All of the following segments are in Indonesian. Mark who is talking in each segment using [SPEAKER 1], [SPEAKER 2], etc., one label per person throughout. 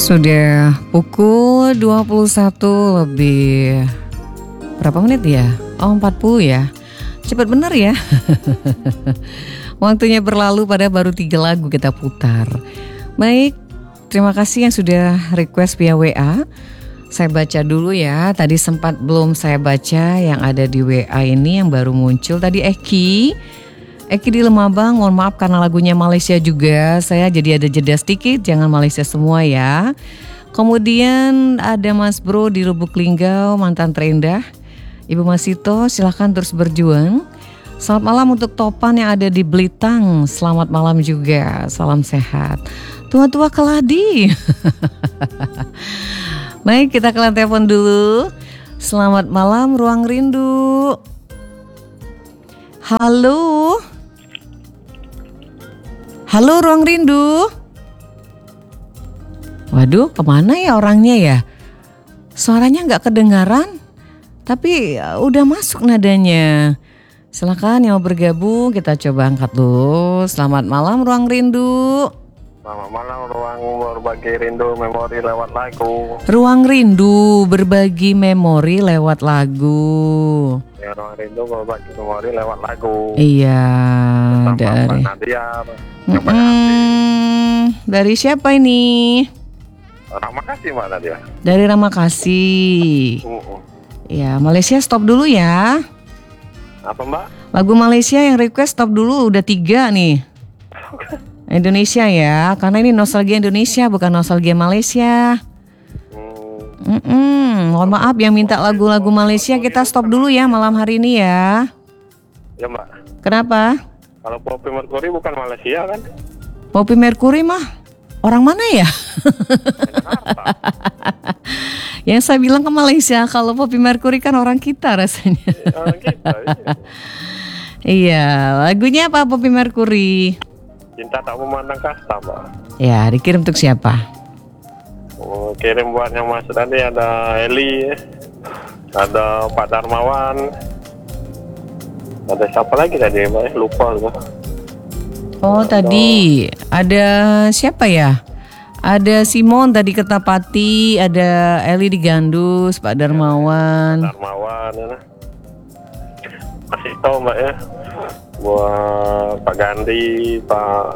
[SPEAKER 1] Sudah pukul 21 lebih berapa menit ya? Oh 40 ya. Cepat benar ya. Waktunya berlalu pada baru 3 lagu kita putar. Baik, terima kasih yang sudah request via WA. Saya baca dulu ya. Tadi sempat belum saya baca yang ada di WA ini yang baru muncul. Tadi Eki di Lemabang, mohon maaf karena lagunya Malaysia juga. Saya jadi ada jeda sedikit, jangan Malaysia semua ya. Kemudian ada Mas Bro di Lubuk Linggau, mantan terendah. Ibu Masito, silahkan terus berjuang. Selamat malam untuk Topan yang ada di Belitang. Selamat malam juga, salam sehat. Tua-tua keladi. Baik, kita ke telepon dulu. Selamat malam, Ruang Rindu. Halo. Halo Ruang Rindu. Waduh, kemana ya orangnya ya? Suaranya gak kedengaran, tapi udah masuk nadanya. Silakan yang mau bergabung, kita coba angkat dulu. Selamat malam Ruang Rindu.
[SPEAKER 2] Selamat malam, Ruang Berbagi Rindu Memori lewat lagu.
[SPEAKER 1] Ruang Rindu berbagi memori lewat lagu.
[SPEAKER 2] Ya, Ruang Rindu berbagi memori lewat lagu.
[SPEAKER 1] Iya,
[SPEAKER 2] bersama
[SPEAKER 1] dari
[SPEAKER 2] Mbak Nadia.
[SPEAKER 1] Dari siapa ini?
[SPEAKER 2] Ramakasih Mbak Nadia.
[SPEAKER 1] Dari Ramakasih. Ya, Malaysia stop dulu ya.
[SPEAKER 2] Apa Mbak?
[SPEAKER 1] Lagu Malaysia yang request stop dulu, udah 3 nih. Indonesia ya, karena ini nostalgia Indonesia bukan nostalgia Malaysia. Mohon maaf yang minta lagu-lagu Malaysia kita stop dulu ya malam hari ini ya.
[SPEAKER 2] Ya Mbak.
[SPEAKER 1] Kenapa?
[SPEAKER 2] Kalau Poppy Mercury bukan Malaysia kan?
[SPEAKER 1] Poppy Mercury mah orang mana ya? Yang saya bilang ke Malaysia, kalau Poppy Mercury kan orang kita rasanya.
[SPEAKER 2] Orang kita.
[SPEAKER 1] Iya, lagunya apa Poppy Mercury?
[SPEAKER 2] Cinta tak memandang kasta Mbak.
[SPEAKER 1] Ya, dikirim untuk siapa?
[SPEAKER 2] Kirim buat yang masuk tadi ada Eli, ada Pak Darmawan, ada siapa lagi tadi Mbak? Lupa loh.
[SPEAKER 1] Oh tadi ada siapa ya? Ada Simon tadi Ketapati, ada Eli di Gandus, Pak Darmawan.
[SPEAKER 2] Darmawan ya. Masih tahu Mbak ya. Buat Pak Gandhi, Pak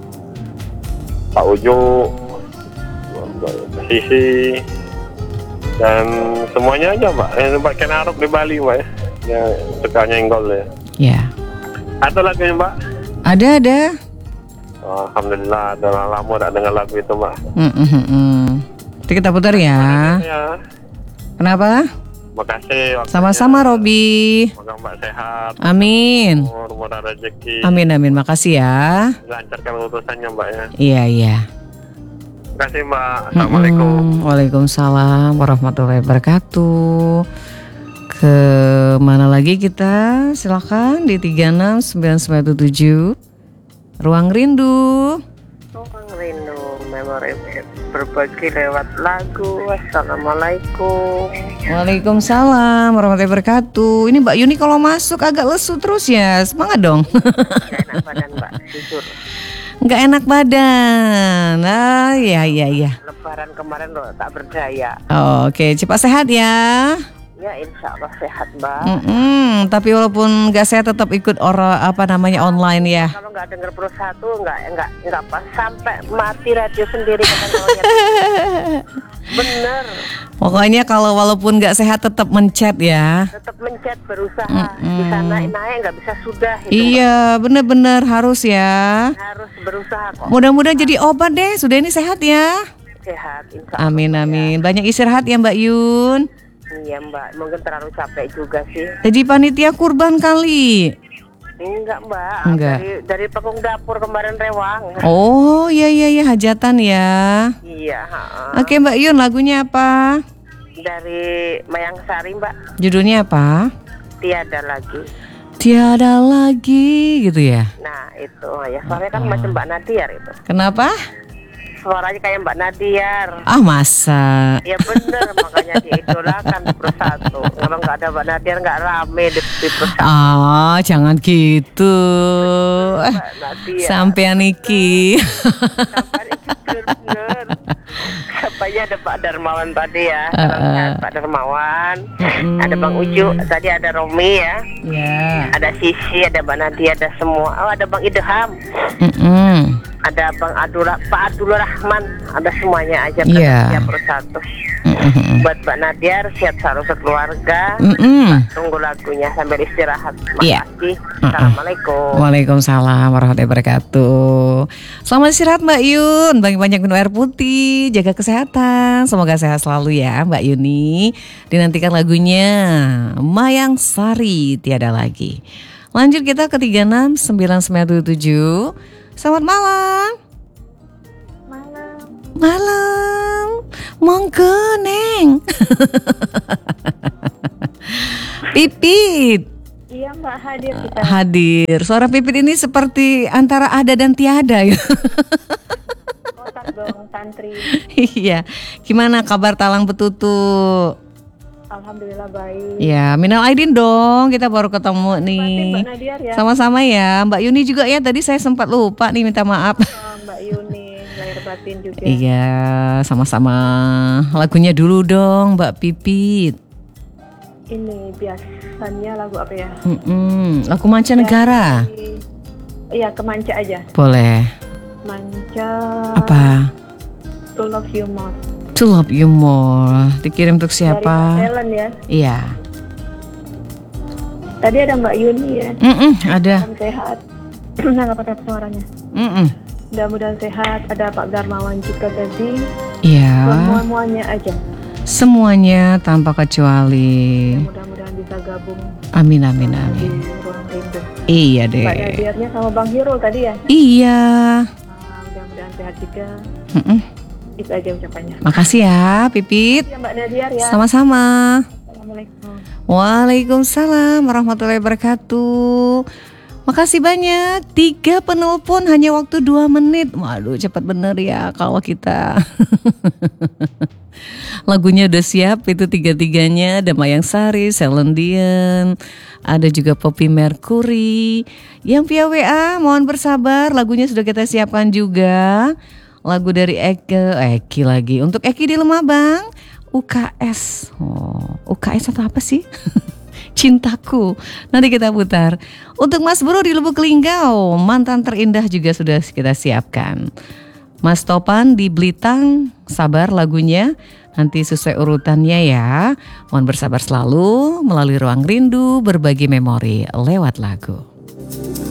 [SPEAKER 2] Ujo, Mbak Sisi, dan semuanya aja Mbak. Mbak Ken Arok di Bali Mbak ya. Yang suka nyenggol ya.
[SPEAKER 1] Ya.
[SPEAKER 2] Ada lagunya Mbak?
[SPEAKER 1] Ada.
[SPEAKER 2] Oh, alhamdulillah, udah lama tak dengar lagu itu Mbak.
[SPEAKER 1] Nanti kita putar ya.
[SPEAKER 2] Ya.
[SPEAKER 1] Kenapa?
[SPEAKER 2] Makasih.
[SPEAKER 1] Sama-sama Robi.
[SPEAKER 2] Semoga Mbak sehat.
[SPEAKER 1] Amin.
[SPEAKER 2] Mudah rezeki.
[SPEAKER 1] Amin. Makasih ya.
[SPEAKER 2] Lancarkan urusannya Mbak ya.
[SPEAKER 1] Iya.
[SPEAKER 2] Terima kasih Mbak. Assalamualaikum.
[SPEAKER 1] Waalaikumsalam warahmatullahi wabarakatuh. Ke mana lagi kita? Silakan di 36997. Ruang Rindu.
[SPEAKER 3] Ruang Rindu memori berbagi lewat lagu. Assalamualaikum.
[SPEAKER 1] Waalaikumsalam warahmatullahi wabarakatuh. Ini Mbak Yuni kalau masuk agak lesu terus ya. Semangat dong.
[SPEAKER 3] Gak enak badan Mbak, jujur.
[SPEAKER 1] Nggak enak badan. Iya.
[SPEAKER 3] Lebaran kemarin loh tak berdaya.
[SPEAKER 1] Oke, cepat sehat ya.
[SPEAKER 3] Ya insya Allah sehat Mbak.
[SPEAKER 1] Tapi walaupun nggak sehat tetap ikut online ya.
[SPEAKER 3] Kalau nggak denger Pro 1 nggak pas sampai mati radio sendiri kata bener.
[SPEAKER 1] Pokoknya kalau walaupun nggak sehat tetap mencet ya.
[SPEAKER 3] Tetap mencet berusaha. Bisa naik nggak bisa sudah.
[SPEAKER 1] Iya bener-bener harus ya.
[SPEAKER 3] Harus berusaha kok.
[SPEAKER 1] Mudah-mudahan jadi obat deh. Sudah ini sehat ya.
[SPEAKER 3] Sehat insya Allah.
[SPEAKER 1] Amin.
[SPEAKER 3] Ya.
[SPEAKER 1] Banyak istirahat ya Mbak Yun.
[SPEAKER 3] Iya Mbak, mungkin terlalu capek juga sih.
[SPEAKER 1] Jadi panitia kurban kali.
[SPEAKER 3] Enggak Mbak,
[SPEAKER 1] Enggak.
[SPEAKER 3] Dari pekung dapur kemarin rewang.
[SPEAKER 1] Oh iya hajatan ya.
[SPEAKER 3] Iya.
[SPEAKER 1] Oke Mbak Yun, lagunya apa?
[SPEAKER 3] Dari Mayang Sari Mbak.
[SPEAKER 1] Judulnya apa?
[SPEAKER 3] Tiada lagi
[SPEAKER 1] gitu ya.
[SPEAKER 3] Nah itu ya, soalnya kan macam Mbak Nadiar itu.
[SPEAKER 1] Kenapa?
[SPEAKER 3] Suaranya kayak Mbak Nadiar.
[SPEAKER 1] Ah masa?
[SPEAKER 3] Ya bener, makanya diidolakan di Pro 1. Kalau nggak ada Mbak Nadiar nggak rame di Pro 1.
[SPEAKER 1] Ah jangan gitu.
[SPEAKER 3] Mbak Nadiar.
[SPEAKER 1] Sampean iki.
[SPEAKER 3] Sampai itu bener. Siapa lupanya ada Pak Darmawan tadi ya. Salam Pak Darmawan. Ada Bang Ucu, tadi ada Romi ya.
[SPEAKER 1] Ya.
[SPEAKER 3] Ada Sisi, ada Mbak Nadia, ada semua. Oh, ada Bang Idham. Ada Bang Pak Abdul Rahman, ada semuanya aja
[SPEAKER 1] Iya.
[SPEAKER 3] persatu. Buat Mbak Nadia siap selalu sekeluarga. Tunggu lagunya sambil istirahat.
[SPEAKER 1] Iya.
[SPEAKER 3] Makasih. Assalamualaikum.
[SPEAKER 1] Waalaikumsalam warahmatullahi wabarakatuh. Selamat istirahat Mbak Yun, banyak-banyak minum air putih, jaga kesehatan. Semoga sehat selalu ya Mbak Yuni. Dinantikan lagunya Mayang Sari Tiada Lagi. Lanjut kita ke 369977. Selamat malam. Malam. Monggo Neng. Pipit.
[SPEAKER 4] Iya Mbak, hadir kita.
[SPEAKER 1] Hadir. Suara Pipit ini seperti antara ada dan tiada ya.
[SPEAKER 4] Kotak dong santri.
[SPEAKER 1] Iya. Gimana kabar Talang Betutu?
[SPEAKER 4] Alhamdulillah baik.
[SPEAKER 1] Ya, minal aidin dong. Kita baru ketemu nih.
[SPEAKER 4] Terima kasih Mbak Nadia ya.
[SPEAKER 1] Sama-sama ya. Mbak Yuni juga ya. Tadi saya sempat lupa nih, minta maaf.
[SPEAKER 4] Mbak Yuni, lahir batin juga.
[SPEAKER 1] Iya, sama-sama. Lagunya dulu dong, Mbak Pipit.
[SPEAKER 4] Ini biasanya lagu apa ya?
[SPEAKER 1] Lagu mancanegara.
[SPEAKER 4] Iya, ke Manca aja.
[SPEAKER 1] Boleh.
[SPEAKER 4] Manca.
[SPEAKER 1] Apa?
[SPEAKER 4] To Love You More.
[SPEAKER 1] To Love You More. Dikirim untuk siapa?
[SPEAKER 4] Dari Ellen ya.
[SPEAKER 1] Iya.
[SPEAKER 4] Tadi ada Mbak Yuni ya.
[SPEAKER 1] Ada.
[SPEAKER 4] Salam sehat. Nggak pakai suaranya. Mudah-mudahan sehat. Ada Pak Darmawan juga tadi.
[SPEAKER 1] Iya.
[SPEAKER 4] Semuanya aja.
[SPEAKER 1] Semuanya tanpa kecuali.
[SPEAKER 4] Mudah-mudahan bisa gabung.
[SPEAKER 1] Amin.
[SPEAKER 4] Di ruang rindu.
[SPEAKER 1] Iya deh.
[SPEAKER 4] Mbak Nadiarnya sama Bang Hirul tadi ya.
[SPEAKER 1] Iya.
[SPEAKER 4] Mudah-mudahan sehat juga. Itu aja ucapannya.
[SPEAKER 1] Makasih ya Pipit.
[SPEAKER 4] Ya Mbak Nadiar ya.
[SPEAKER 1] Sama-sama.
[SPEAKER 4] Assalamualaikum.
[SPEAKER 1] Waalaikumsalam warahmatullahi wabarakatuh. Makasih banyak. 3 penelpon hanya waktu 2 menit. Waduh, cepat bener ya kalau kita. Lagunya udah siap, itu 3-3-nya. Ada Mayang Sari, Celine Dion, ada juga Poppy Mercury. Yang via WA mohon bersabar, lagunya sudah kita siapkan juga. Lagu dari Eki lagi. Untuk Eki di Lumabang, UKS. UKS atau apa sih? Cintaku. Nanti kita putar. Untuk Mas Bro di Lubuk Linggau, Mantan Terindah juga sudah kita siapkan. Mas Topan di Blitang, sabar lagunya. Nanti sesuai urutannya ya. Mohon bersabar selalu melalui Ruang Rindu, berbagi memori lewat lagu.